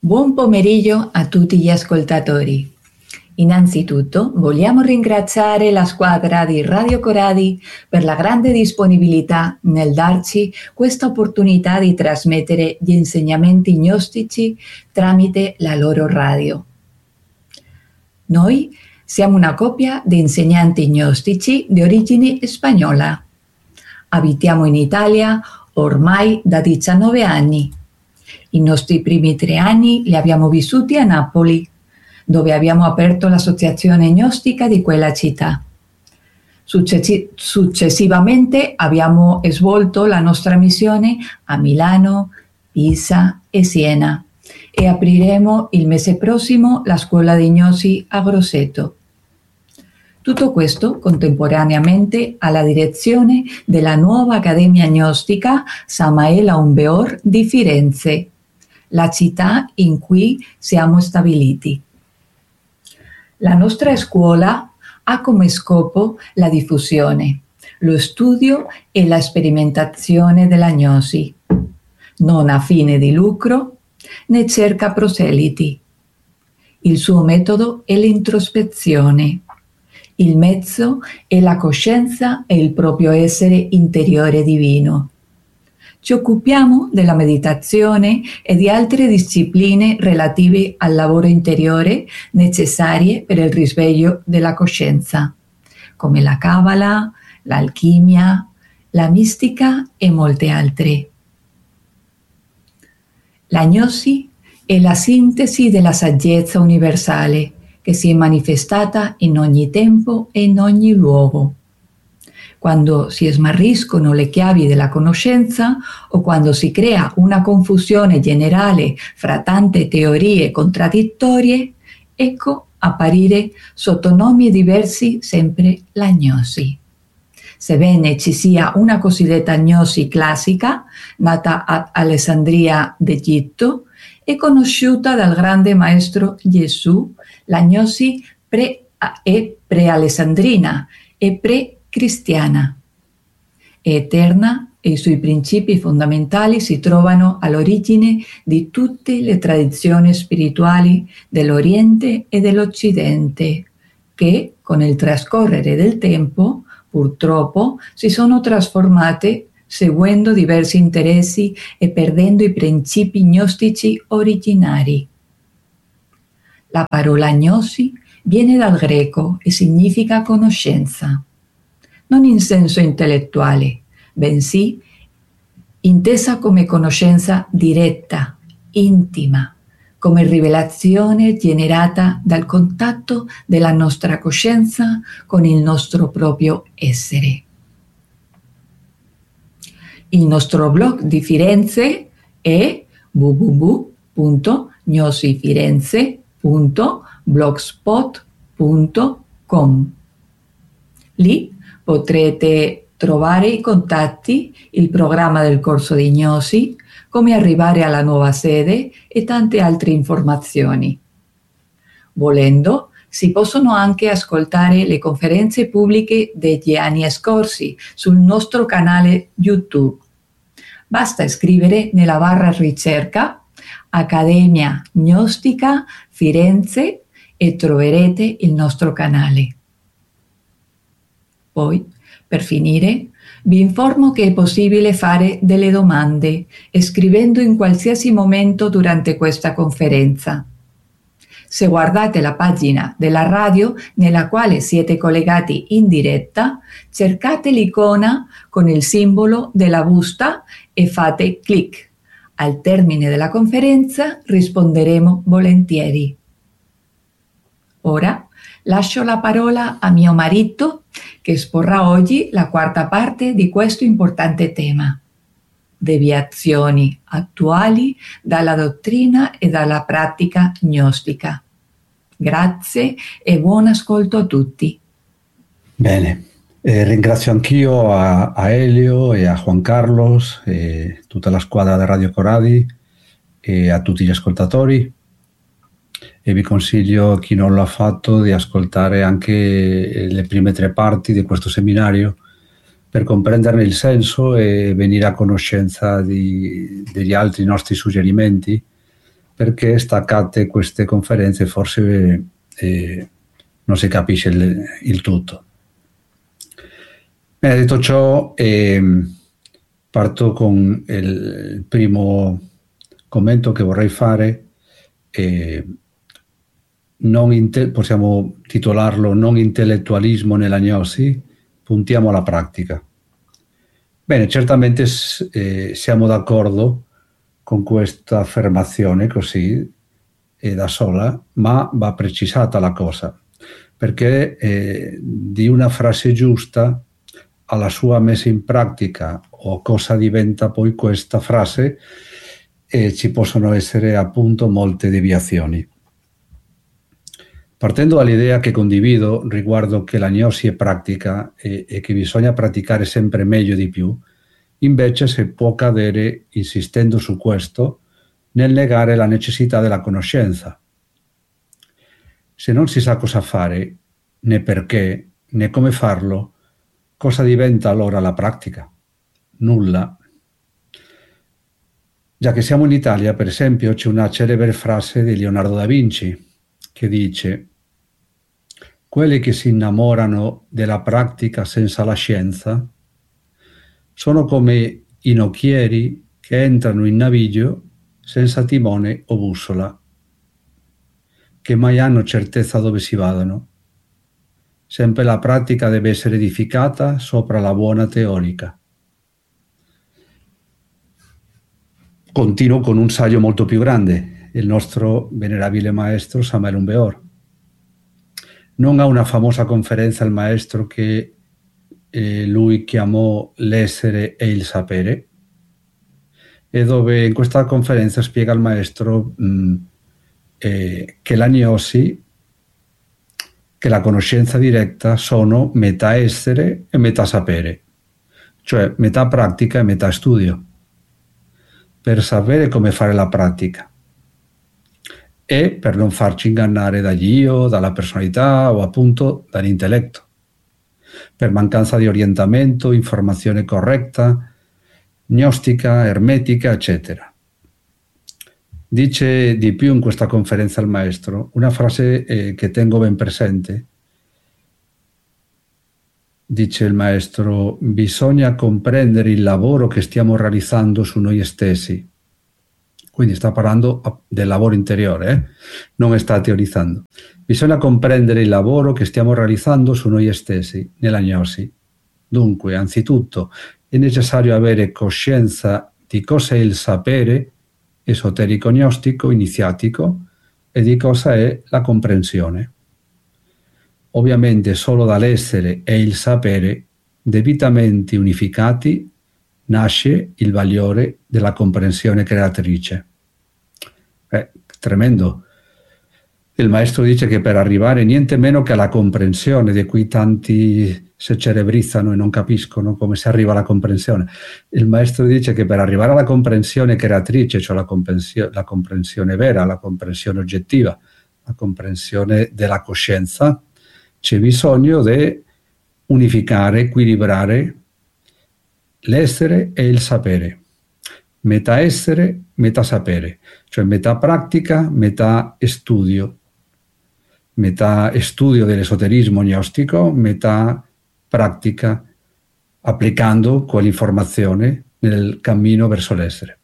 Buon pomeriggio a tutti gli ascoltatori. Innanzitutto vogliamo ringraziare la squadra di Radio Coradi per la grande disponibilità nel darci questa opportunità di trasmettere gli insegnamenti gnostici tramite la loro radio. Noi siamo una coppia di insegnanti gnostici di origine spagnola. Abitiamo in Italia ormai da 19 anni. I nostri primi 3 anni li abbiamo vissuti a Napoli, dove abbiamo aperto l'associazione gnostica di quella città. Successivamente abbiamo svolto la nostra missione a Milano, Pisa e Siena e apriremo il mese prossimo la scuola di Gnosi a Grosseto. Tutto questo contemporaneamente alla direzione della nuova Accademia Gnostica Samael Aun Weor di Firenze, la città in cui siamo stabiliti. La nostra scuola ha come scopo la diffusione, lo studio e la sperimentazione della gnosi. Non ha fine di lucro né cerca proseliti. Il suo metodo è l'introspezione. Il mezzo è la coscienza e il proprio essere interiore divino. Ci occupiamo della meditazione e di altre discipline relative al lavoro interiore necessarie per il risveglio della coscienza, come la Kabbalah, l'alchimia, la mistica e molte altre. La gnosi è la sintesi della saggezza universale che si è manifestata in ogni tempo e in ogni luogo. Quando si smarriscono le chiavi della conoscenza o quando si crea una confusione generale fra tante teorie contraddittorie, ecco apparire sotto nomi diversi sempre la gnosi. Sebbene ci sia una cosiddetta gnosi classica, nata ad Alessandria d'Egitto, è conosciuta dal grande maestro Gesù, la gnosi pre-alessandrina e pre-cristiana. È eterna e i suoi principi fondamentali si trovano all'origine di tutte le tradizioni spirituali dell'Oriente e dell'Occidente, che con il trascorrere del tempo, purtroppo, si sono trasformate seguendo diversi interessi e perdendo i principi gnostici originari. La parola gnosi viene dal greco e significa conoscenza, non in senso intellettuale, bensì intesa come conoscenza diretta, intima, come rivelazione generata dal contatto della nostra coscienza con il nostro proprio essere. Il nostro blog di Firenze è www.gnosifrenze.blogspot.com. Lì potrete trovare i contatti, il programma del corso di Gnosi, come arrivare alla nuova sede e tante altre informazioni. Volendo, si possono anche ascoltare le conferenze pubbliche degli anni scorsi sul nostro canale YouTube. Basta scrivere nella barra ricerca Accademia Gnostica Firenze e troverete il nostro canale. Poi, per finire, vi informo che è possibile fare delle domande scrivendo in qualsiasi momento durante questa conferenza. Se guardate la pagina della radio nella quale siete collegati in diretta, cercate l'icona con il simbolo della busta e fate clic. Al termine della conferenza risponderemo volentieri. Ora lascio la parola a mio marito che esporrà oggi la quarta parte di questo importante tema. Deviazioni attuali dalla dottrina e dalla pratica gnostica. Grazie e buon ascolto a tutti. Bene, ringrazio anch'io a Elio e a Juan Carlos e tutta la squadra di Radio Coradi e a tutti gli ascoltatori e vi consiglio, chi non l'ha fatto, di ascoltare anche le prime 3 parti di questo seminario per comprenderne il senso e venire a conoscenza degli altri nostri suggerimenti perché staccate queste conferenze forse non si capisce il tutto. Bene, detto ciò, parto con il primo commento che vorrei fare. Possiamo titolarlo non intellettualismo nella gnosi, puntiamo alla pratica. Bene, certamente siamo d'accordo con questa affermazione così da sola, ma va precisata la cosa, perché di una frase giusta alla sua messa in pratica o cosa diventa poi questa frase, ci possono essere appunto molte deviazioni. Partendo dall'idea che condivido riguardo che la gnosi è pratica e che bisogna praticare sempre meglio di più, invece si può cadere, insistendo su questo, nel negare la necessità della conoscenza. Se non si sa cosa fare, né perché, né come farlo, cosa diventa allora la pratica? Nulla. Già che siamo in Italia, per esempio, c'è una celebre frase di Leonardo da Vinci che dice: quelli che si innamorano della pratica senza la scienza sono come i nocchieri che entrano in naviglio senza timone o bussola, che mai hanno certezza dove si vadano. Sempre la pratica deve essere edificata sopra la buona teorica. Continuo con un saggio molto più grande, il nostro venerabile maestro Samuel Humbeor. Non ha una famosa conferenza il maestro che lui chiamò l'essere e il sapere, e dove in questa conferenza spiega il maestro che la gnosi, che la conoscenza diretta sono metà essere e metà sapere, cioè metà pratica e metà studio, per sapere come fare la pratica e per non farci ingannare dagli io, dalla personalità o appunto dall'intelletto, per mancanza di orientamento, informazione corretta, gnostica, ermetica, eccetera. Dice di più in questa conferenza il maestro una frase che tengo ben presente. Dice il maestro: bisogna comprendere il lavoro che stiamo realizzando su noi stessi. Quindi sta parlando del lavoro interiore, non sta teorizzando. Bisogna comprendere il lavoro che stiamo realizzando su noi stessi, nella gnosi. Dunque, anzitutto, è necessario avere coscienza di cosa è il sapere esoterico gnostico iniziatico e di cosa è la comprensione. Ovviamente solo dall'essere e il sapere debitamente unificati nasce il valore della comprensione creatrice. Tremendo. Il maestro dice che per arrivare niente meno che alla comprensione, di cui tanti si cerebrizzano e non capiscono come si arriva alla comprensione. Il maestro dice che per arrivare alla comprensione creatrice, cioè la comprensione vera, la comprensione oggettiva, la comprensione della coscienza, c'è bisogno di unificare, equilibrare l'essere e il sapere. Metà essere, metà sapere, cioè metà pratica, metà studio. Metà studio dell'esoterismo gnostico, metà pratica, applicando quell'informazione nel cammino verso l'essere.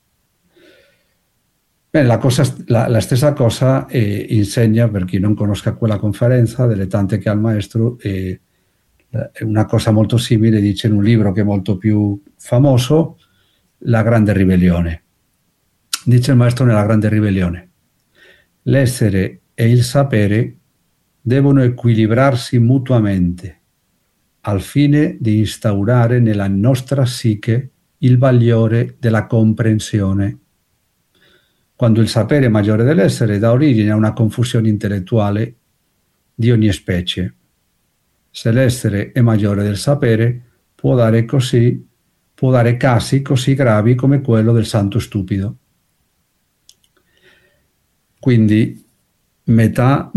Bene, la stessa cosa insegna, per chi non conosca quella conferenza, delle tante che ha il maestro, una cosa molto simile dice in un libro che è molto più famoso, La Grande Ribellione. Dice il maestro nella Grande Ribellione: l'essere e il sapere devono equilibrarsi mutuamente al fine di instaurare nella nostra psiche il valore della comprensione. Quando il sapere è maggiore dell'essere, dà origine a una confusione intellettuale di ogni specie. Se l'essere è maggiore del sapere, può dare casi così gravi come quello del santo stupido. Quindi metà.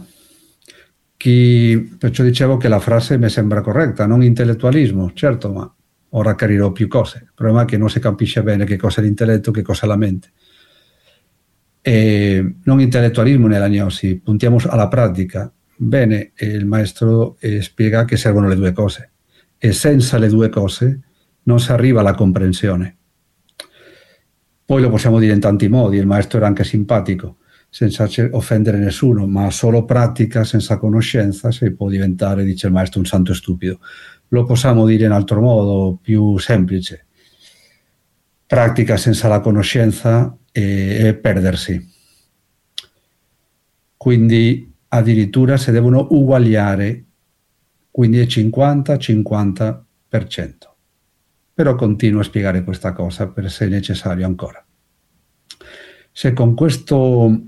Perciò dicevo che la frase mi sembra corretta, non intellettualismo, certo, ma ora chiarirò più cose. Il problema è che non si capisce bene che cosa è l'intelletto, che cosa è la mente. non intellettualismo nella gnosi, puntiamo alla pratica. Bene, il maestro spiega che servono le due cose e senza le due cose non si arriva alla comprensione. Poi lo possiamo dire in tanti modi, il maestro era anche simpatico, senza offendere nessuno, ma solo pratica senza conoscenza si può diventare, dice il maestro, un santo stupido. Lo possiamo dire in altro modo, più semplice. Pratica senza la conoscenza è perdersi. Quindi addirittura si devono uguagliare, quindi è 50-50%. Però continuo a spiegare questa cosa per se è necessario ancora. Se con questo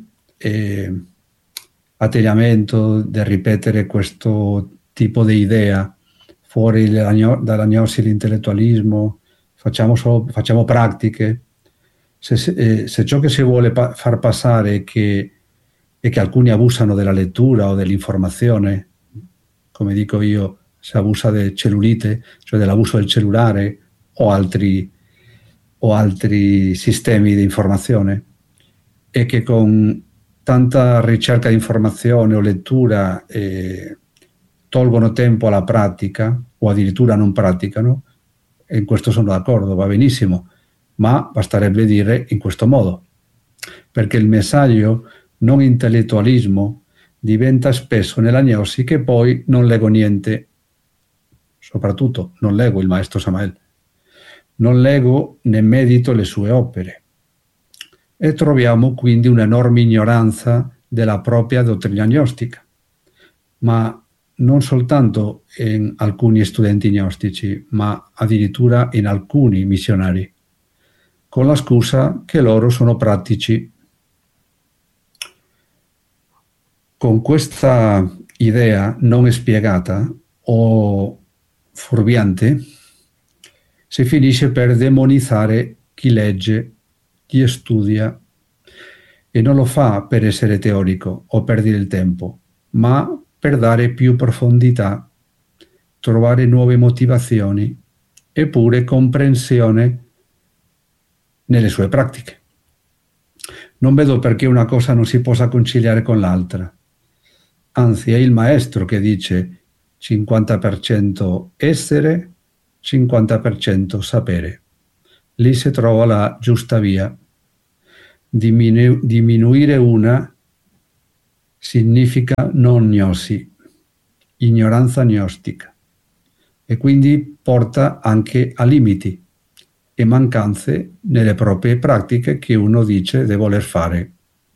atteggiamento di ripetere questo tipo di idea fuori dalla gnosi l'intellettualismo, facciamo pratiche, se ciò che si vuole far passare è che alcuni abusano della lettura o dell'informazione, come dico io, si abusa del cellulite, cioè dell'abuso del cellulare o altri sistemi di informazione, e che con tanta ricerca di informazione o lettura tolgono tempo alla pratica o addirittura non praticano, e in questo sono d'accordo, va benissimo, ma basterebbe dire in questo modo, perché il messaggio non intellettualismo diventa spesso nella gnosi che poi non leggo niente, soprattutto non leggo il maestro Samael, non leggo né medito le sue opere, e troviamo quindi un'enorme ignoranza della propria dottrina gnostica, ma non soltanto in alcuni studenti gnostici, ma addirittura in alcuni missionari, con la scusa che loro sono pratici. Con questa idea non spiegata o fuorviante si finisce per demonizzare chi legge, chi studia, e non lo fa per essere teorico o per dire il tempo, ma per dare più profondità, trovare nuove motivazioni e pure comprensione nelle sue pratiche. Non vedo perché una cosa non si possa conciliare con l'altra. Anzi, è il maestro che dice 50% essere, 50% sapere. Lì si trova la giusta via. Diminuire una significa non gnosi, ignoranza gnostica, e quindi porta anche a limiti e mancanze nelle proprie pratiche che uno dice di voler fare.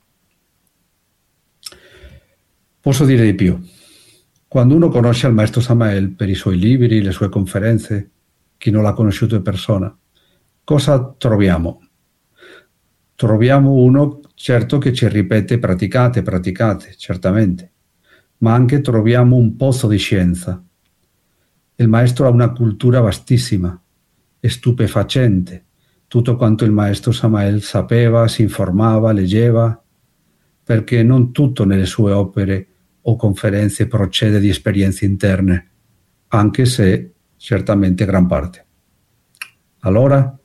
Posso dire di più. Quando uno conosce il maestro Samael per i suoi libri, le sue conferenze, chi non l'ha conosciuto in persona, cosa troviamo? Troviamo uno, certo, che ci ripete praticate, certamente, ma anche troviamo un pozzo di scienza. Il maestro ha una cultura vastissima, stupefacente, tutto quanto il maestro Samael sapeva, si informava, leggeva, perché non tutto nelle sue opere o conferenze procede di esperienze interne, anche se certamente gran parte. Allora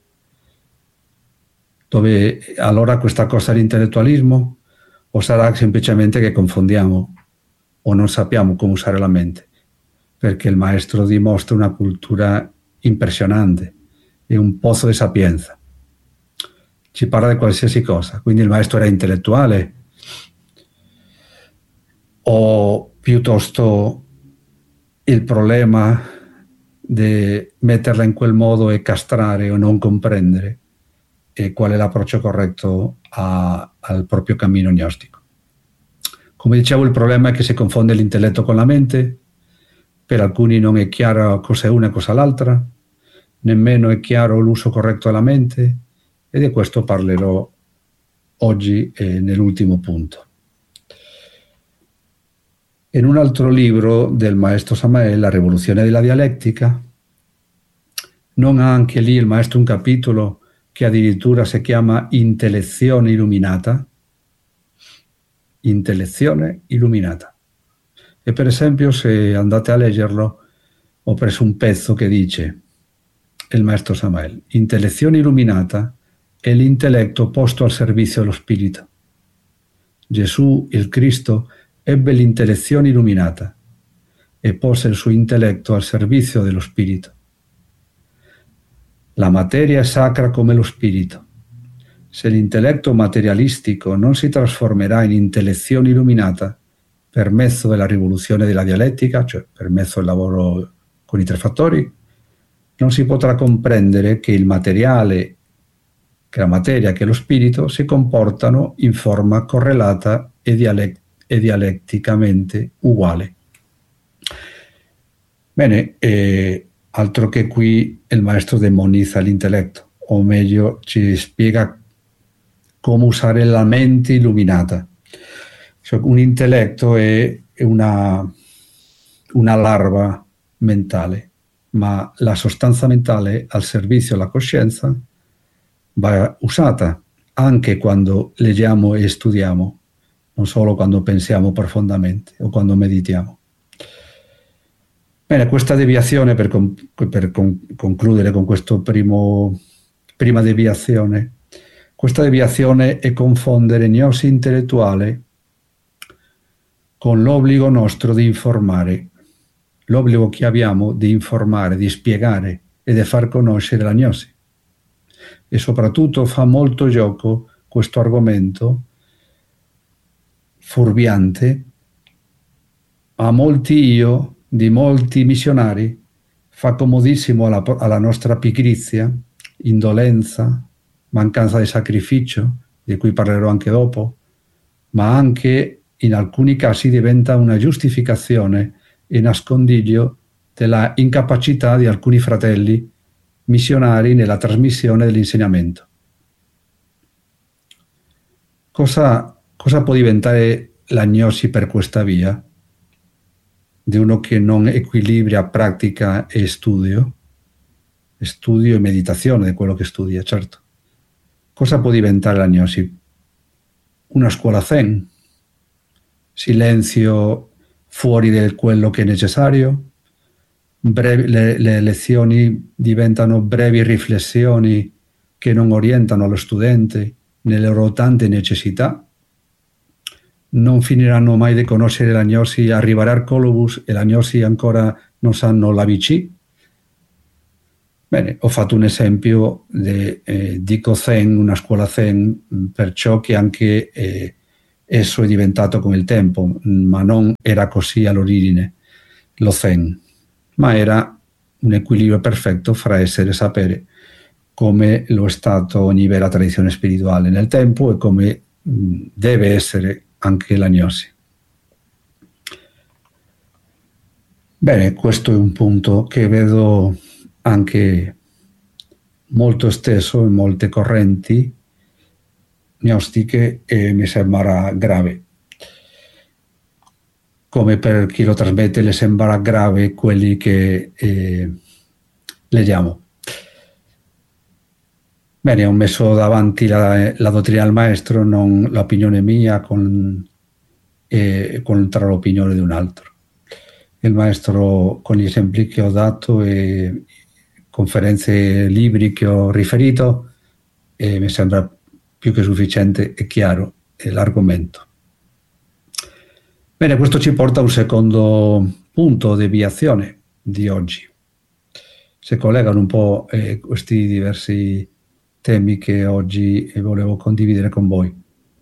questa cosa è l'intellettualismo, o sarà semplicemente che confondiamo o non sappiamo come usare la mente? Perché il maestro dimostra una cultura impressionante e un pozzo di sapienza. Ci parla di qualsiasi cosa, quindi il maestro era intellettuale, o piuttosto il problema di metterla in quel modo e castrare o non comprendere, e qual è l'approccio corretto al proprio cammino gnostico. Come dicevo, il problema è che si confonde l'intelletto con la mente, per alcuni non è chiaro cosa è una e cosa l'altra, nemmeno è chiaro l'uso corretto della mente, e di questo parlerò oggi nell'ultimo punto. In un altro libro del maestro Samael, La rivoluzione della dialettica, non ha anche lì il maestro un capitolo che addirittura si chiama Intellezione illuminata? Intellezione illuminata. E per esempio, se andate a leggerlo, ho preso un pezzo che dice il maestro Samael: intellezione illuminata è l'intelletto posto al servizio dello spirito. Gesù, il Cristo, ebbe l'intellezione illuminata e pose il suo intelletto al servizio dello spirito. La materia è sacra come lo spirito. Se l'intelletto materialistico non si trasformerà in intellezione illuminata per mezzo della rivoluzione della dialettica, cioè per mezzo del lavoro con i tre fattori, non si potrà comprendere che il materiale, che la materia, che lo spirito si comportano in forma correlata e dialetticamente uguale. Bene, altro che qui il maestro demonizza l'intelletto, o meglio ci spiega come usare la mente illuminata. Cioè, un intelletto è una larva mentale, ma la sostanza mentale al servizio della coscienza va usata anche quando leggiamo e studiamo, non solo quando pensiamo profondamente o quando meditiamo. Bene, questa deviazione, per concludere con questo prima deviazione, questa deviazione è confondere gnosi intellettuale con l'obbligo nostro di informare, l'obbligo che abbiamo di informare, di spiegare e di far conoscere la gnosi. E soprattutto fa molto gioco questo argomento fuorviante a molti io di molti missionari, fa comodissimo alla nostra pigrizia, indolenza, mancanza di sacrificio, di cui parlerò anche dopo, ma anche in alcuni casi diventa una giustificazione e nascondiglio della incapacità di alcuni fratelli missionari nella trasmissione dell'insegnamento. Cosa può diventare la gnosi per questa via? Di uno che non equilibra pratica e studio e meditazione di quello che studia, certo. Cosa può diventare la gnosi? Una scuola zen, silenzio fuori di quello che è necessario, le lezioni diventano brevi riflessioni che non orientano lo studente nelle loro tante necessità, non finiranno mai di conoscere la gnosi, arriverà al colobus e la gnosi ancora non sanno l'ABC. Bene, ho fatto un esempio dico zen, una scuola zen, perciò che anche esso è diventato con il tempo, ma non era così all'origine lo zen, ma era un equilibrio perfetto fra essere e sapere, come lo è stato ogni vera tradizione spirituale nel tempo e come deve essere anche la gnosi. Bene, questo è un punto che vedo anche molto esteso in molte correnti gnostiche e mi sembra grave. Come per chi lo trasmette le sembra grave quelli che leggiamo. Bene, ho messo davanti la dottrina del maestro, non l'opinione mia contro l'opinione di un altro. Il maestro, con gli esempi che ho dato e conferenze, libri che ho riferito, mi sembra più che sufficiente e chiaro l'argomento. Bene, questo ci porta a un secondo punto di deviazione di oggi. Si collegano un po' questi diversi temi che oggi volevo condividere con voi.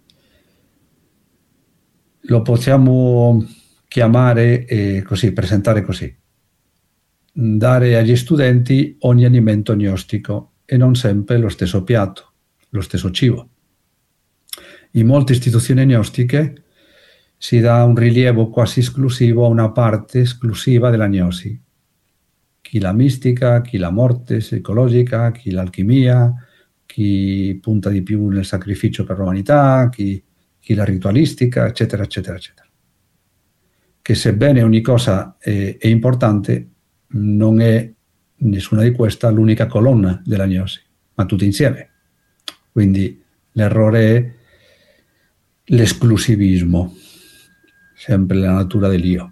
Lo possiamo chiamare così, presentare così: dare agli studenti ogni alimento gnostico e non sempre lo stesso piatto, lo stesso cibo. In molte istituzioni gnostiche si dà un rilievo quasi esclusivo a una parte esclusiva della gnosi. Chi la mistica, chi la morte psicologica, chi l'alchimia, chi punta di più nel sacrificio per l'umanità, chi la ritualistica, eccetera, eccetera, eccetera. Che sebbene ogni cosa è importante, non è nessuna di queste l'unica colonna della gnosi, ma tutte insieme. Quindi l'errore è l'esclusivismo, sempre la natura dell'io.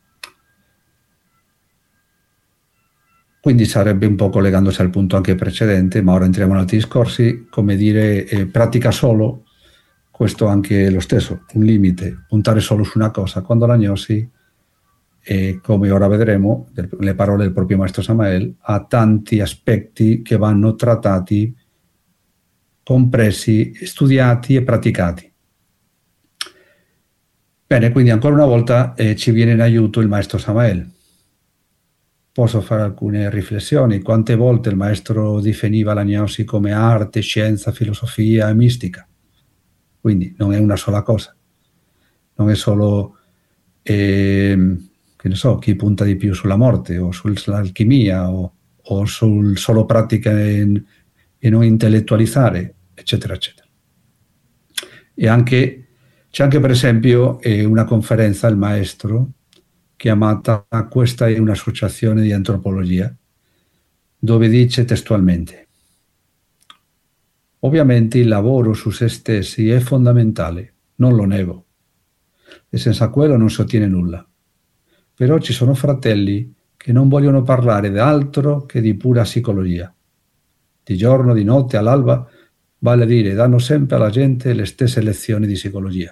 Quindi sarebbe un po' collegandosi al punto anche precedente, ma ora entriamo in altri discorsi, come dire, pratica solo questo anche lo stesso, un limite, puntare solo su una cosa, quando la gnosi, come ora vedremo, le parole del proprio maestro Samael, ha tanti aspetti che vanno trattati, compresi, studiati e praticati. Bene, quindi ancora una volta ci viene in aiuto il maestro Samael. Posso fare alcune riflessioni. Quante volte il maestro definiva la gnosi come arte, scienza, filosofia e mistica? Quindi non è una sola cosa. Non è solo, che ne so, chi punta di più sulla morte o sull'alchimia o sul solo pratica e non intellettualizzare, eccetera, eccetera. E c'è anche per esempio una conferenza al maestro chiamata "Questa è un'associazione di antropologia", dove dice testualmente: ovviamente il lavoro su se stessi è fondamentale, non lo nego, e senza quello non si ottiene nulla. Però ci sono fratelli che non vogliono parlare di altro che di pura psicologia. Di giorno, di notte, all'alba, vale a dire, danno sempre alla gente le stesse lezioni di psicologia.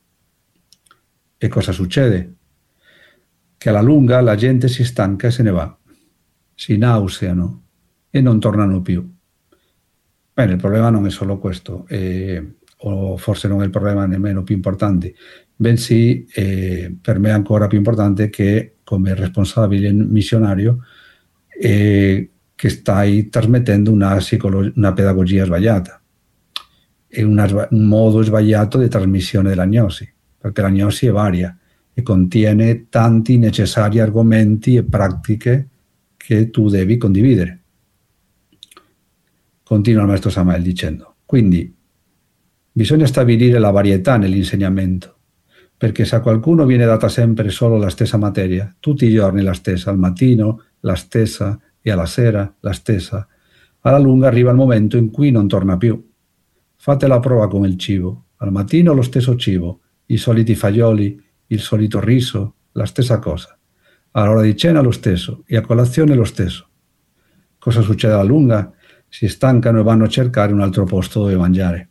E cosa succede? Che alla lunga la gente si stanca e se ne va, si nauseano e non tornano più. Bene, il problema non è solo questo, o forse non è il problema nemmeno più importante, bensì per me è ancora più importante che come responsabile missionario che stai trasmettendo una pedagogia sbagliata e un modo sbagliato di trasmissione della gnosi, perché la gnosi è varia e contiene tanti necessari argomenti e pratiche che tu devi condividere. Continua il maestro Samael dicendo: quindi bisogna stabilire la varietà nell'insegnamento, perché se a qualcuno viene data sempre solo la stessa materia, tutti i giorni la stessa, al mattino la stessa e alla sera la stessa, alla lunga arriva il momento in cui non torna più. Fate la prova con il cibo: al mattino lo stesso cibo, i soliti fagioli, il solito riso, la stessa cosa. All'ora di cena lo stesso e a colazione lo stesso. Cosa succede alla lunga? Si stancano e vanno a cercare un altro posto dove mangiare.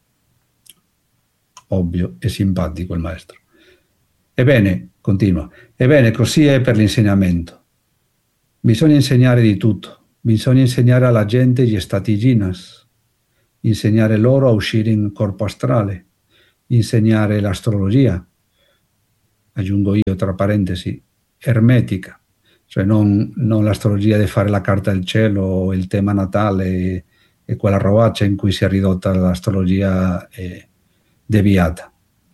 Ovvio e simpatico il maestro. Ebbene, continua, ebbene così è per l'insegnamento. Bisogna insegnare di tutto. Bisogna insegnare alla gente gli stati jinas, insegnare loro a uscire in corpo astrale, insegnare l'astrologia, aggiungo io tra parentesi, ermetica, cioè non l'astrologia di fare la carta del cielo o il tema natale e quella robaccia in cui si è ridotta l'astrologia deviata.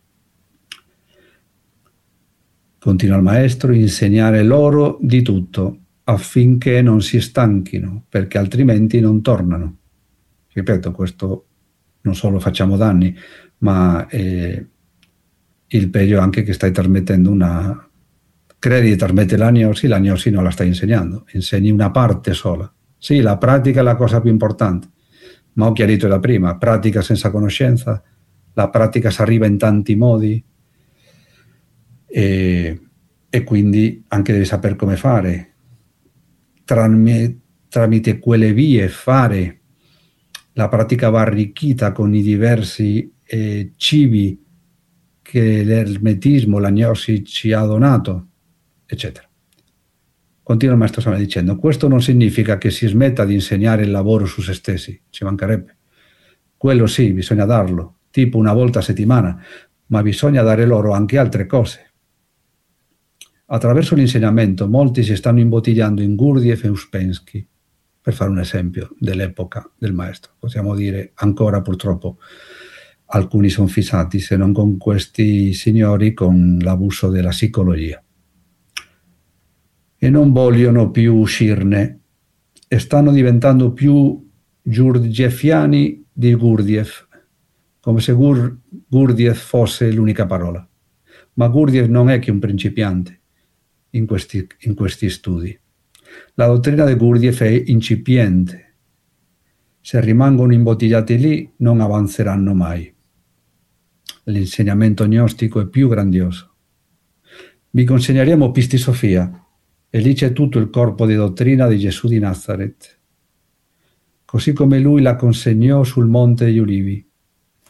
Continua il maestro: insegnare loro di tutto affinché non si stanchino, perché altrimenti non tornano. Ripeto, questo non solo facciamo danni, ma il peggio è anche che stai trasmettendo credi di trasmettere la gnosi non la stai insegnando, insegni una parte sola. Sì, la pratica è la cosa più importante, ma ho chiarito da prima, pratica senza conoscenza, la pratica si arriva in tanti modi e quindi anche devi sapere come fare, tramite quelle vie fare. La pratica va arricchita con i diversi cibi che l'ermetismo, la gnosi ci ha donato, eccetera. Continua il maestro Samael dicendo: questo non significa che si smetta di insegnare il lavoro su se stessi, ci mancherebbe. Quello sì, bisogna darlo, tipo una volta a settimana, ma bisogna dare loro anche altre cose. Attraverso l'insegnamento molti si stanno imbottigliando in Gurdjieff e Uspensky, per fare un esempio dell'epoca del maestro. Possiamo dire ancora purtroppo alcuni sono fissati, se non con questi signori, con l'abuso della psicologia. E non vogliono più uscirne e stanno diventando più gurdjieffiani di Gurdjieff, come se Gurdjieff fosse l'unica parola. Ma Gurdjieff non è che un principiante in questi studi. La dottrina di Gurdjieff è incipiente. Se rimangono imbottigliati lì, non avanzeranno mai. L'insegnamento gnostico è più grandioso. Vi consegneremo Pistisofia, e lì c'è tutto il corpo di dottrina di Gesù di Nazareth, così come lui la consegnò sul Monte degli Ulivi.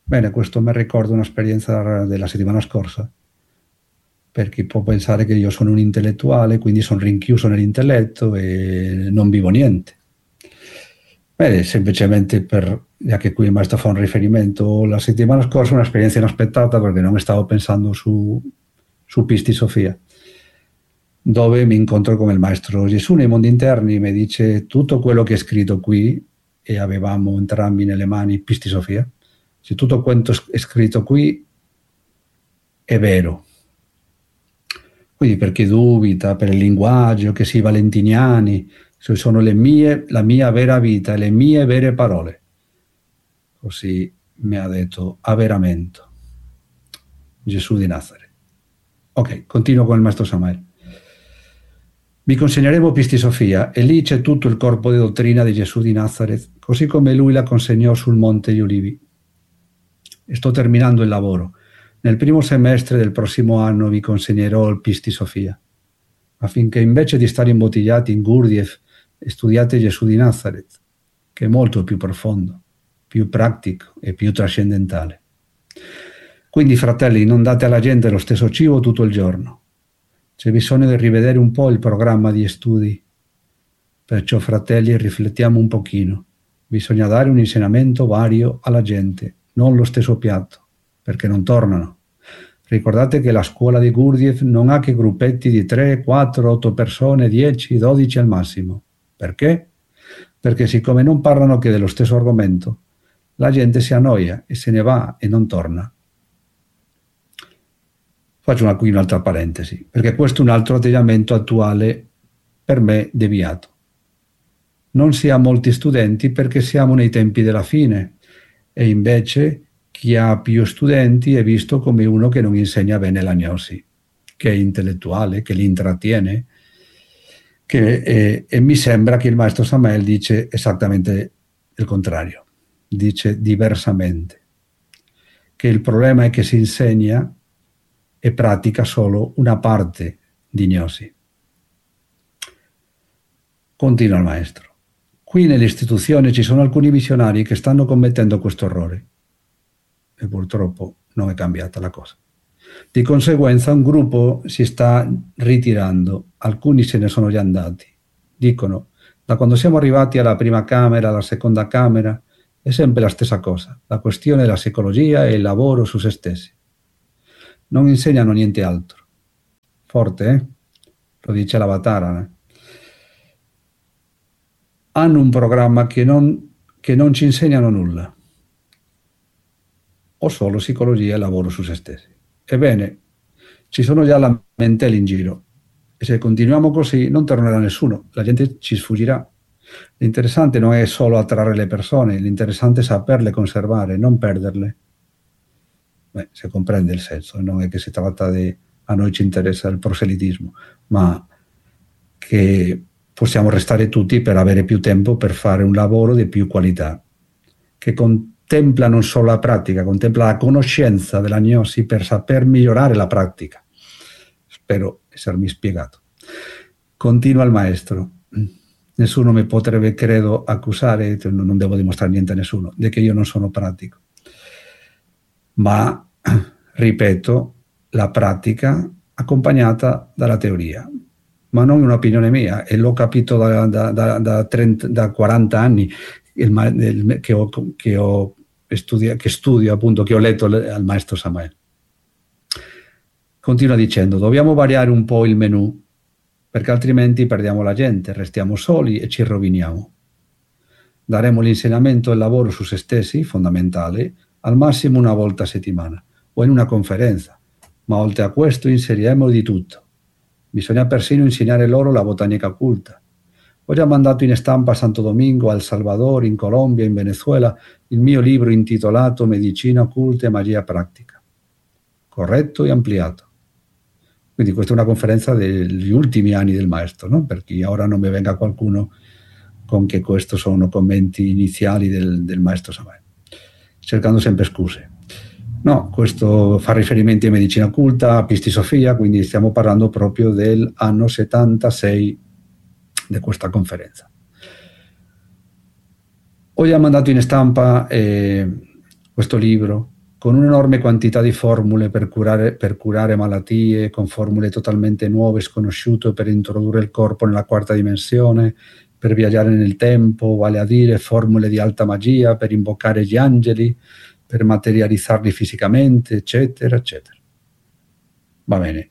Bene, questo mi ricorda un'esperienza della settimana scorsa, per chi può pensare che io sono un intellettuale, quindi sono rinchiuso nell'intelletto e non vivo niente. Beh, semplicemente già che qui il maestro fa un riferimento, la settimana scorsa un'esperienza inaspettata perché non stavo pensando su Pisti Sofia, dove mi incontro con il maestro Gesù nei mondi interni, mi dice tutto quello che è scritto qui, e avevamo entrambi nelle mani Pisti Sofia, se tutto quanto è scritto qui è vero. Quindi per chi dubita, per il linguaggio, che si valentiniani, sono la mia vera vita, le mie vere parole. Così mi ha detto avveramento Gesù di Nazareth. Ok, continuo con il maestro Samael. Vi consegneremo Pisti Sofia e lì c'è tutto il corpo di dottrina di Gesù di Nazareth, così come lui la consegnò sul Monte degli Ulivi. E sto terminando il lavoro. Nel primo semestre del prossimo anno vi consegnerò il Pisti Sofia, affinché invece di stare imbottigliati in Gurdjieff studiate Gesù di Nazareth, che è molto più profondo, più pratico e più trascendentale. Quindi, fratelli, non date alla gente lo stesso cibo tutto il giorno. C'è bisogno di rivedere un po' il programma di studi. Perciò, fratelli, riflettiamo un pochino. Bisogna dare un insegnamento vario alla gente, non lo stesso piatto, perché non tornano. Ricordate che la scuola di Gurdjieff non ha che gruppetti di 3, 4, 8 persone, 10, 12 al massimo. Perché? Perché siccome non parlano che dello stesso argomento, la gente si annoia e se ne va e non torna. Faccio qui un'altra parentesi, perché questo è un altro atteggiamento attuale per me deviato. Non si ha molti studenti perché siamo nei tempi della fine e invece chi ha più studenti è visto come uno che non insegna bene la gnosi, che è intellettuale, che li intrattiene, e mi sembra che il maestro Samael dice esattamente il contrario, dice diversamente, che il problema è che si insegna e pratica solo una parte di gnosi. Continua il maestro. Qui nell'istituzione ci sono alcuni missionari che stanno commettendo questo errore e purtroppo non è cambiata la cosa. Di conseguenza un gruppo si sta ritirando, alcuni se ne sono già andati. Dicono, da quando siamo arrivati alla prima camera, alla seconda camera, è sempre la stessa cosa, la questione della psicologia e il lavoro su se stessi. Non insegnano niente altro. Forte, eh? Lo dice l'Avatara. Hanno un programma che non ci insegnano nulla, o solo psicologia e lavoro su se stessi. Ebbene, ci sono già lamentele in giro e se continuiamo così non tornerà nessuno, la gente ci sfuggirà. L'interessante non è solo attrarre le persone, l'interessante è saperle conservare, non perderle. Beh, se comprende il senso, non è che si tratta di a noi ci interessa il proselitismo, ma che possiamo restare tutti per avere più tempo per fare un lavoro di più qualità, che contempla non solo la pratica, contempla la conoscenza della gnosi per saper migliorare la pratica. Spero essermi spiegato. Continua il maestro. Nessuno mi potrebbe, credo, accusare, non devo dimostrare niente a nessuno, di che io non sono pratico. Ma, ripeto, la pratica accompagnata dalla teoria. Ma non è un'opinione mia, e l'ho capito da 40 anni che studio, appunto, che ho letto al maestro Samael. Continua dicendo, dobbiamo variare un po' il menù, perché altrimenti perdiamo la gente, restiamo soli e ci roviniamo. Daremo l'insegnamento e il lavoro su se stessi, fondamentale, al massimo una volta a settimana, o in una conferenza, ma oltre a questo inseriremo di tutto. Bisogna persino insegnare loro la botanica occulta. Ho già mandato in stampa a Santo Domingo, a El Salvador, in Colombia, in Venezuela, il mio libro intitolato Medicina occulta e magia pratica, corretto e ampliato. Quindi questa è una conferenza degli ultimi anni del maestro, no? Per chi ora non mi venga qualcuno con che questi sono commenti iniziali del maestro Samael, cercando sempre scuse. No, questo fa riferimenti a medicina occulta, a Pisti Sofia, quindi stiamo parlando proprio dell'anno 76 di questa conferenza. Ho già mandato in stampa questo libro con un'enorme quantità di formule per curare malattie, con formule totalmente nuove, sconosciute, per introdurre il corpo nella quarta dimensione, per viaggiare nel tempo, vale a dire formule di alta magia, per invocare gli angeli, per materializzarli fisicamente, eccetera, eccetera. Va bene.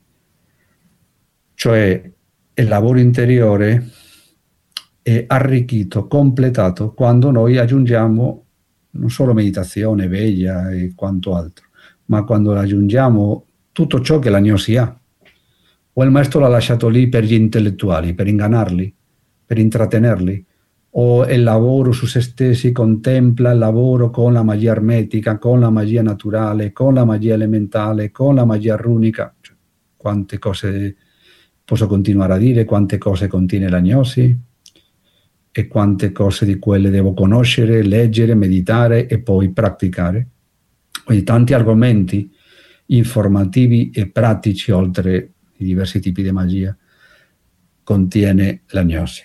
Cioè, il lavoro interiore è arricchito, completato, quando noi aggiungiamo non solo meditazione, veglia e quanto altro, ma quando aggiungiamo tutto ciò che la gnosi ha. O il maestro l'ha lasciato lì per gli intellettuali, per ingannarli, per intrattenerli, o il lavoro su se stessi contempla il lavoro con la magia ermetica, con la magia naturale, con la magia elementale, con la magia runica. Cioè, quante cose posso continuare a dire, quante cose contiene la gnosi e quante cose di quelle devo conoscere, leggere, meditare e poi praticare. Quindi tanti argomenti informativi e pratici, oltre i diversi tipi di magia, contiene la gnosi.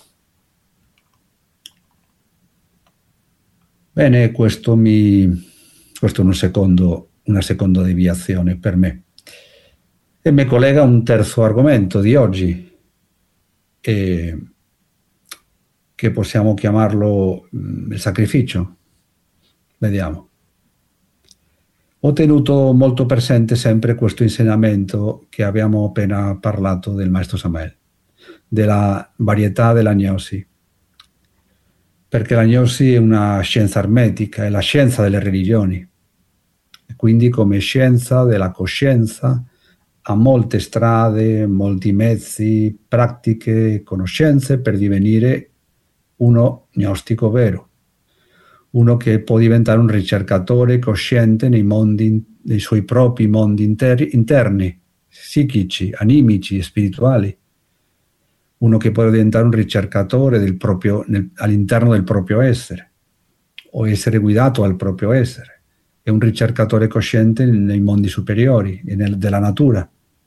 Bene, questo è una seconda deviazione per me. E mi collega a un terzo argomento di oggi, che possiamo chiamarlo il sacrificio. Vediamo. Ho tenuto molto presente sempre questo insegnamento che abbiamo appena parlato del maestro Samael, della varietà della gnosi, perché la gnosi è una scienza ermetica, è la scienza delle religioni, e quindi come scienza della coscienza ha molte strade, molti mezzi, pratiche, conoscenze per divenire uno gnostico vero, uno che può diventare un ricercatore cosciente nei suoi propri mondi interni, psichici, animici e spirituali, uno che può diventare un ricercatore all'interno del proprio essere, o essere guidato al proprio essere, è un ricercatore cosciente nei mondi superiori e della natura.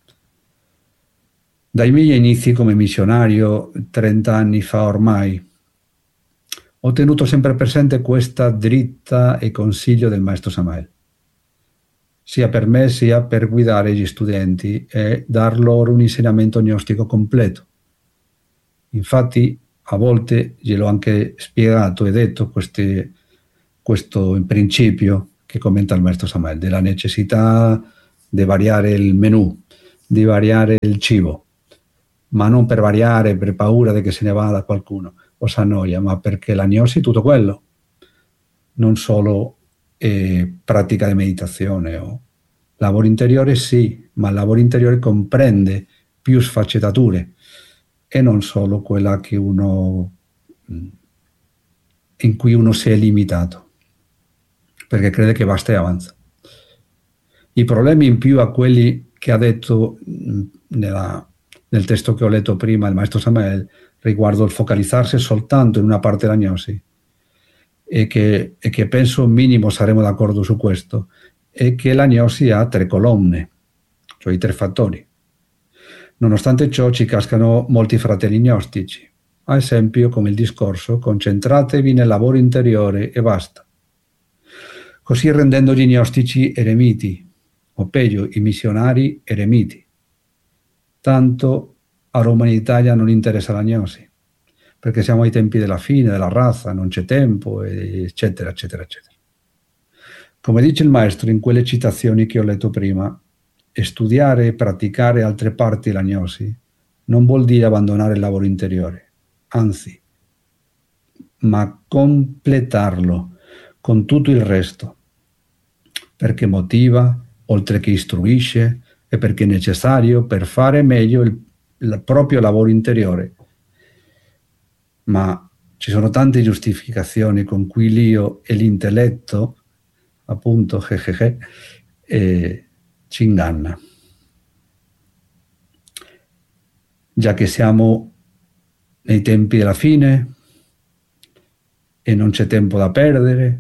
Dai miei inizi come missionario, 30 anni fa ormai, ho tenuto sempre presente questa dritta e consiglio del maestro Samael, sia per me sia per guidare gli studenti e dar loro un insegnamento gnostico completo. Infatti, a volte gliel'ho anche spiegato e detto questo principio che commenta il maestro Samael, della necessità di variare il menù, di variare il cibo, ma non per variare, per paura di che se ne vada qualcuno o si annoia, ma perché la gnosi è tutto quello, non solo pratica di meditazione o lavoro interiore, sì, ma il lavoro interiore comprende più sfaccettature e non solo quella in cui uno si è limitato, perché crede che basta e avanza. I problemi in più a quelli che ha detto nel testo che ho letto prima il maestro Samael riguardo il focalizzarsi soltanto in una parte della gnosi, e che penso minimo saremo d'accordo su questo, è che la gnosi ha 3 colonne, cioè i 3 fattori. Nonostante ciò ci cascano molti fratelli gnostici, ad esempio come il discorso concentratevi nel lavoro interiore e basta, così rendendo gli gnostici eremiti, o peggio i missionari eremiti. Tanto a Roma in Italia non interessa la gnosi, perché siamo ai tempi della fine, della razza, non c'è tempo, eccetera, eccetera, eccetera. Come dice il maestro in quelle citazioni che ho letto prima, studiare e praticare altre parti della gnosi non vuol dire abbandonare il lavoro interiore, anzi, ma completarlo con tutto il resto, perché motiva, oltre che istruisce, e perché è necessario per fare meglio il proprio lavoro interiore. Ma ci sono tante giustificazioni con cui l'io e l'intelletto, appunto, ci inganna. Già che siamo nei tempi della fine e non c'è tempo da perdere,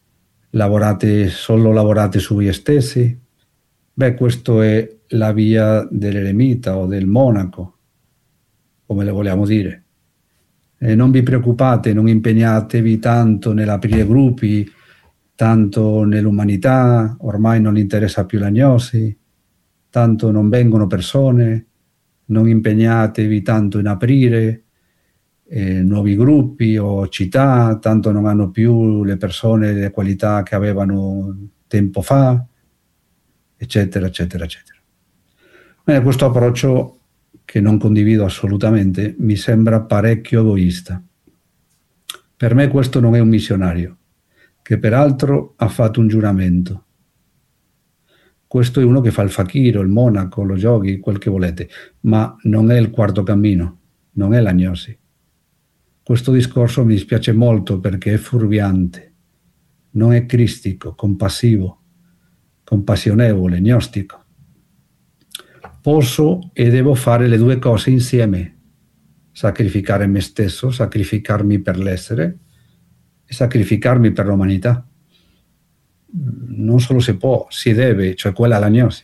solo lavorate su voi stessi, questo è la via dell'eremita o del monaco, come le vogliamo dire. Non vi preoccupate, non impegnatevi tanto nell'aprire gruppi tanto nell'umanità ormai non interessa più la gnosi, tanto non vengono persone, non impegnatevi tanto in aprire nuovi gruppi o città, tanto non hanno più le persone le qualità che avevano tempo fa, eccetera, eccetera, eccetera. Bene, questo approccio, che non condivido assolutamente, mi sembra parecchio egoista. Per me questo non è un missionario, che peraltro ha fatto un giuramento. Questo è uno che fa il fakiro, il monaco, lo yogi, quel che volete, ma non è il quarto cammino, non è l'agnosi. Questo discorso mi dispiace molto perché è fuorviante, non è cristico, compassivo, compassionevole, gnostico. Posso e devo fare le due cose insieme: sacrificare me stesso, sacrificarmi per l'essere e sacrificarmi per l'umanità. Non solo si può, si deve, cioè quella è l'agnosi.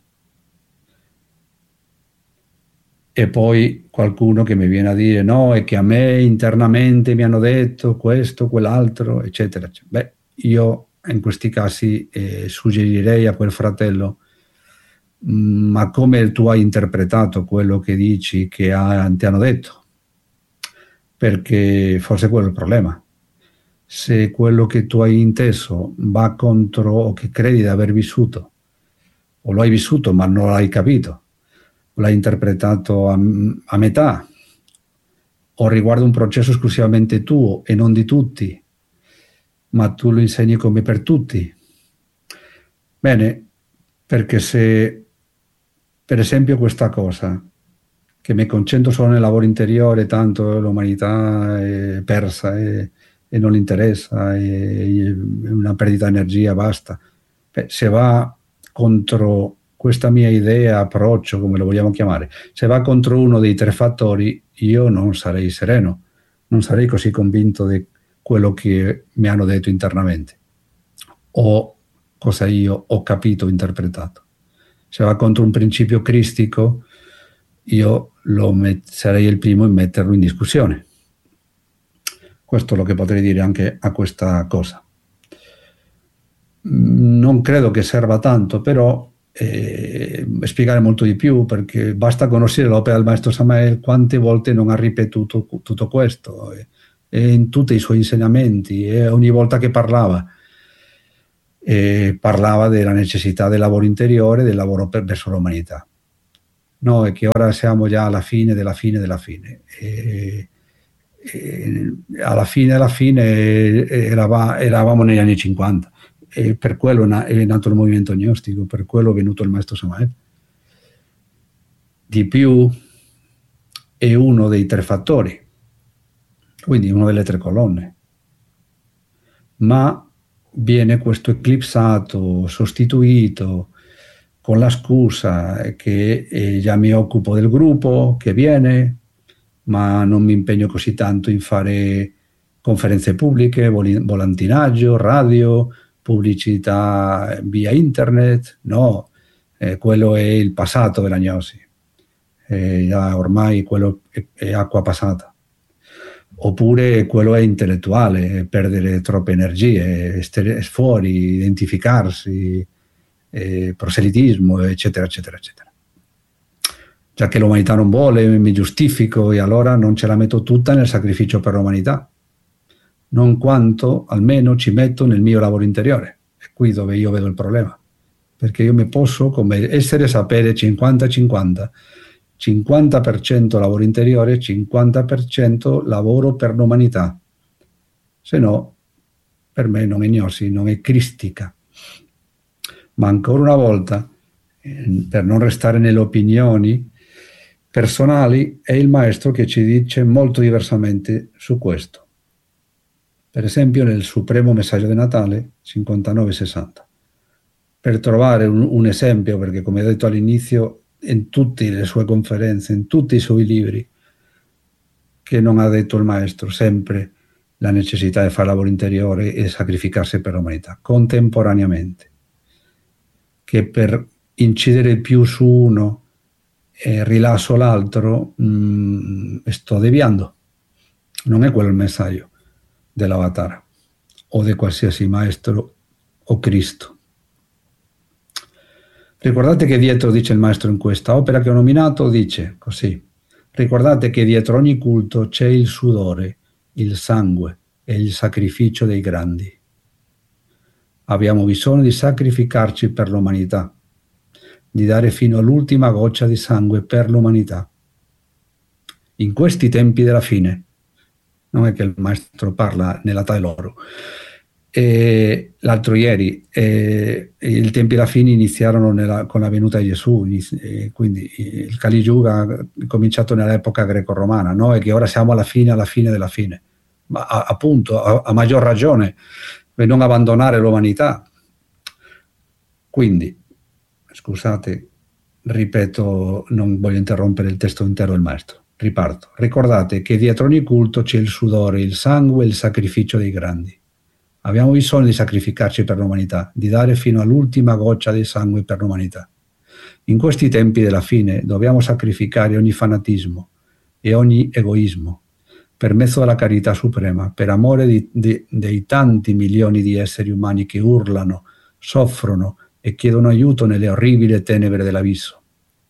E poi qualcuno che mi viene a dire no, è che a me internamente mi hanno detto questo, quell'altro, eccetera, eccetera. Beh, io in questi casi suggerirei a quel fratello: ma come tu hai interpretato quello che dici che ti hanno detto? Perché forse quello è il problema. Se quello che tu hai inteso va contro o che credi di aver vissuto, o lo hai vissuto ma non l'hai capito, o l'hai interpretato a metà, o riguarda un processo esclusivamente tuo e non di tutti, ma tu lo insegni come per tutti. Bene, perché se per esempio questa cosa, che mi concentro solo nel lavoro interiore, tanto l'umanità è persa e non gli interessa, è una perdita di energia, basta. Beh, se va contro questa mia idea, approccio, come lo vogliamo chiamare, se va contro uno dei tre fattori, io non sarei sereno, non sarei così convinto di quello che mi hanno detto internamente o cosa io ho capito o interpretato. Se va contro un principio cristico, io sarei il primo in metterlo in discussione. Questo è lo che potrei dire anche a questa cosa. Non credo che serva tanto, però spiegare molto di più, perché basta conoscere l'opera del maestro Samael, quante volte non ha ripetuto tutto questo, in tutti i suoi insegnamenti, e ogni volta che parlava della necessità del lavoro interiore, del lavoro verso l'umanità. No, è che ora siamo già alla fine della fine della fine. Alla fine eravamo negli anni 50 e per quello è nato il movimento gnostico, per quello è venuto il maestro Samael. Di più, è uno dei tre fattori, quindi una delle tre colonne, ma viene questo eclipsato, sostituito con la scusa che già mi occupo del gruppo che viene, ma non mi impegno così tanto in fare conferenze pubbliche, volantinaggio, radio, pubblicità via internet. No, quello è il passato della gnosi, ormai quello è acqua passata. Oppure quello è intellettuale, perdere troppe energie, stare fuori, identificarsi, proselitismo, eccetera, eccetera, eccetera. Già che l'umanità non vuole, mi giustifico e allora non ce la metto tutta nel sacrificio per l'umanità, non quanto almeno ci metto nel mio lavoro interiore. È qui dove io vedo il problema, perché io mi posso come essere sapere 50-50, 50% lavoro interiore, 50% lavoro per l'umanità. Se no, per me non è gnosi, non è cristica. Ma ancora una volta, per non restare nelle opinioni personali, è il maestro che ci dice molto diversamente su questo. Per esempio nel Supremo Messaggio di Natale 59-60. Per trovare un esempio, perché come ho detto all'inizio, in tutte le sue conferenze, in tutti i suoi libri, che non ha detto il maestro sempre la necessità di fare lavoro interiore e sacrificarsi per l'umanità, contemporaneamente. Che per incidere più su uno e rilasso l'altro, sto deviando. Non è quello il messaggio dell'Avatar o di qualsiasi maestro o Cristo. Ricordate che dietro, dice il maestro in questa opera che ho nominato, dice così: ricordate che dietro ogni culto c'è il sudore, il sangue e il sacrificio dei grandi. Abbiamo bisogno di sacrificarci per l'umanità, di dare fino all'ultima goccia di sangue per l'umanità. In questi tempi della fine, non è che il maestro parla nella età dell'oro, l'altro ieri i tempi della fine iniziarono con la venuta di Gesù, quindi il Kali Yuga è cominciato nell'epoca greco-romana, no? E che ora siamo alla fine della fine, ma appunto a maggior ragione per non abbandonare l'umanità. Quindi, scusate, ripeto, non voglio interrompere il testo intero del maestro, riparto. Ricordate che dietro ogni culto c'è il sudore, il sangue e il sacrificio dei grandi. Abbiamo bisogno di sacrificarci per l'umanità, di dare fino all'ultima goccia di sangue per l'umanità. In questi tempi della fine dobbiamo sacrificare ogni fanatismo e ogni egoismo per mezzo della carità suprema, per amore dei tanti milioni di esseri umani che urlano, soffrono e chiedono aiuto nelle orribili tenebre dell'abisso.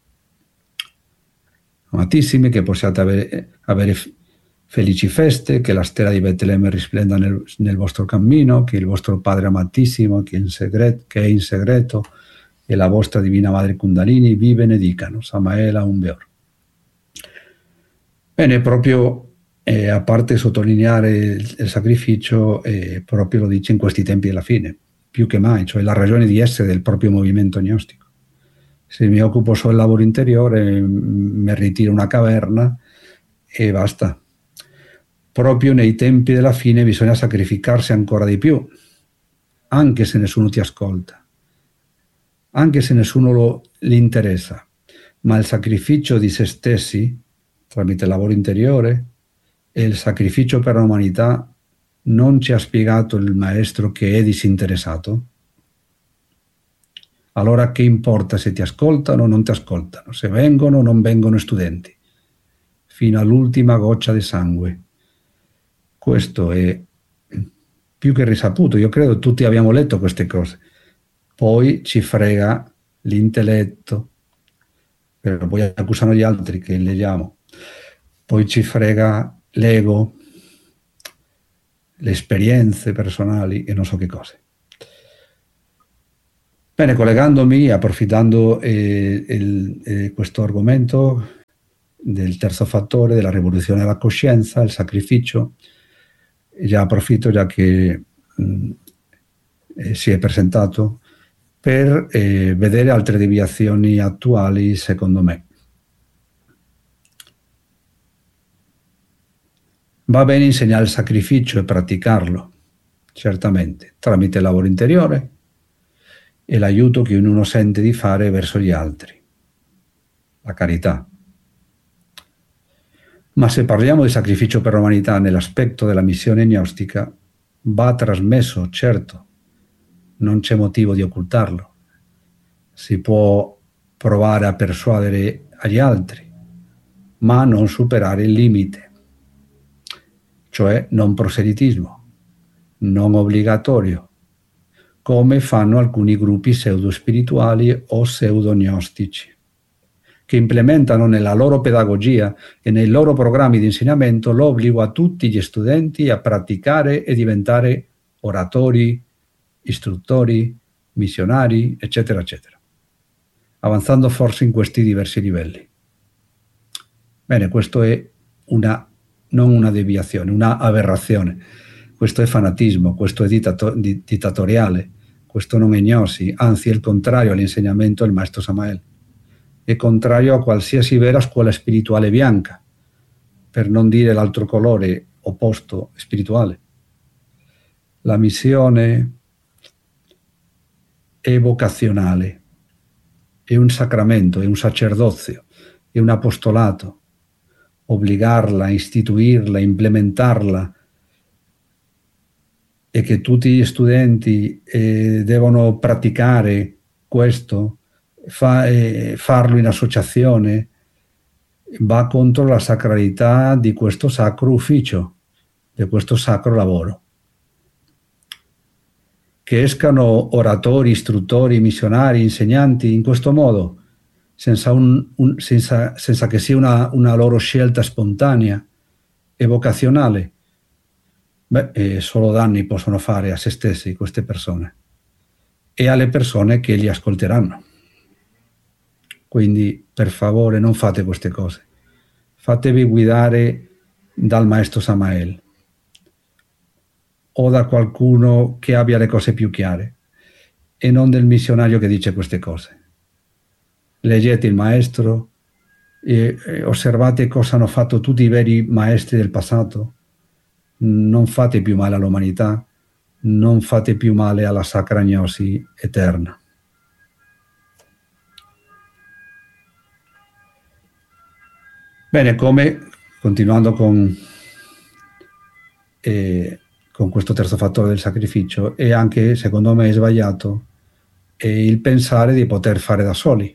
Amatissimi, che possiate avere felici feste, che la stella di Betlemme risplenda nel vostro cammino, che il vostro Padre amatissimo, che è in segreto, e la vostra Divina Madre Kundalini vi benedicano. Samaela Umbeor. Bene, proprio a parte sottolineare il sacrificio, proprio lo dice in questi tempi della fine, più che mai, cioè la ragione di essere del proprio movimento gnostico. Se mi occupo solo del lavoro interiore, mi ritiro in una caverna e basta. Proprio nei tempi della fine bisogna sacrificarsi ancora di più, anche se nessuno ti ascolta, anche se nessuno gli interessa, ma il sacrificio di se stessi, tramite il lavoro interiore, e il sacrificio per l'umanità, non ci ha spiegato il maestro che è disinteressato? Allora che importa se ti ascoltano o non ti ascoltano, se vengono o non vengono studenti, fino all'ultima goccia di sangue. Questo è più che risaputo, io credo tutti abbiamo letto queste cose. Poi ci frega l'intelletto, però poi accusano gli altri che leggiamo, poi ci frega l'ego, le esperienze personali e non so che cose. Bene, collegandomi, approfittando questo argomento del terzo fattore, della rivoluzione della coscienza, il sacrificio, già approfitto, già che si è presentato, per vedere altre deviazioni attuali, secondo me. Va bene insegnare il sacrificio e praticarlo, certamente, tramite il lavoro interiore e l'aiuto che ognuno sente di fare verso gli altri, la carità. Ma se parliamo di sacrificio per l'umanità nell'aspetto della missione gnostica, va trasmesso, certo, non c'è motivo di occultarlo. Si può provare a persuadere agli altri, ma non superare il limite, cioè non proselitismo, non obbligatorio, come fanno alcuni gruppi pseudo-spirituali o pseudo-gnostici, che implementano nella loro pedagogia e nei loro programmi di insegnamento l'obbligo a tutti gli studenti a praticare e diventare oratori, istruttori, missionari, eccetera, eccetera, avanzando forse in questi diversi livelli. Bene, questo è non una deviazione, una aberrazione. Questo è fanatismo, questo è dittatoriale, questo non è gnosi, anzi è il contrario all'insegnamento del maestro Samael. È contrario a qualsiasi vera scuola spirituale bianca, per non dire l'altro colore opposto spirituale. La missione è vocazionale, è un sacramento, è un sacerdozio, è un apostolato. Obbligarla, istituirla, implementarla, e che tutti gli studenti devono praticare questo, farlo in associazione, va contro la sacralità di questo sacro ufficio, di questo sacro lavoro, che escano oratori, istruttori, missionari, insegnanti in questo modo, senza che sia una loro scelta spontanea e vocazionale, solo danni possono fare a se stessi queste persone e alle persone che li ascolteranno. Quindi, per favore, non fate queste cose. Fatevi guidare dal maestro Samael o da qualcuno che abbia le cose più chiare e non del missionario che dice queste cose. Leggete il maestro e osservate cosa hanno fatto tutti i veri maestri del passato. Non fate più male all'umanità, non fate più male alla sacra gnosi eterna. Bene, continuando con questo terzo fattore del sacrificio, è anche, secondo me, sbagliato il pensare di poter fare da soli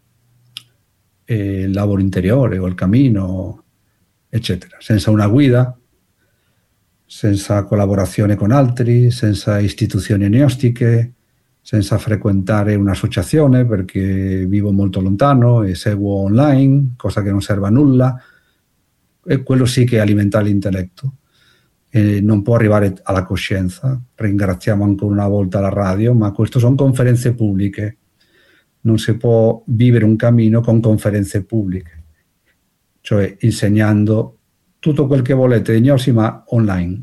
il lavoro interiore o il cammino, eccetera, senza una guida, senza collaborazione con altri, senza istituzioni gnostiche, senza frequentare un'associazione perché vivo molto lontano e seguo online, cosa che non serve a nulla, e quello sì che alimenta l'intelletto e non può arrivare alla coscienza. Ringraziamo ancora una volta la radio, ma queste sono conferenze pubbliche, non si può vivere un cammino con conferenze pubbliche, cioè insegnando tutto quel che volete di gnosi ma online.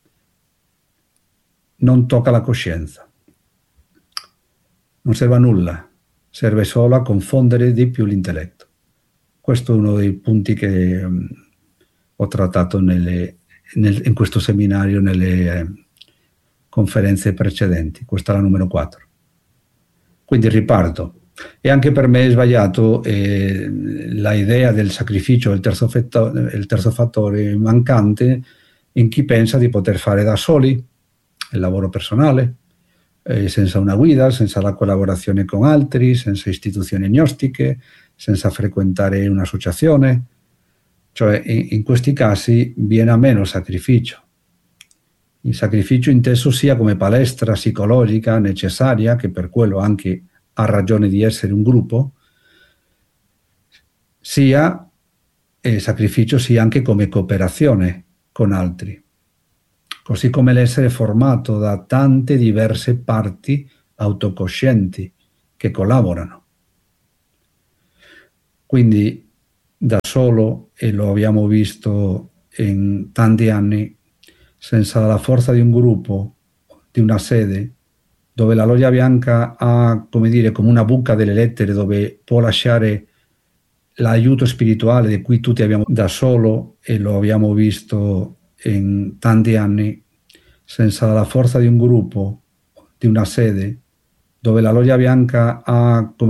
Non tocca la coscienza, non serve a nulla, serve solo a confondere di più l'intelletto. Questo è uno dei punti che ho trattato in questo seminario, nelle conferenze precedenti. Questa è la numero 4. Quindi riparto. E anche per me è sbagliato la idea del sacrificio, il terzo fattore mancante in chi pensa di poter fare da soli il lavoro personale, senza una guida, senza la collaborazione con altri, senza istituzioni gnostiche, senza frequentare un'associazione. Cioè, in questi casi viene a meno il sacrificio. Il sacrificio inteso sia come palestra psicologica necessaria, che per quello anche ha ragione di essere un gruppo, sia sacrificio sia anche come cooperazione con altri, così come l'essere formato da tante diverse parti autocoscienti che collaborano. Quindi da solo, e lo abbiamo visto in tanti anni, senza la forza di un gruppo, di una sede, dove la Loggia Bianca ha, come dire, come una buca delle lettere dove può lasciare l'aiuto spirituale di cui tutti abbiamo da solo, e lo abbiamo visto in tanti anni, senza la forza di un gruppo, di una sede, dove la Loggia Bianca ha, come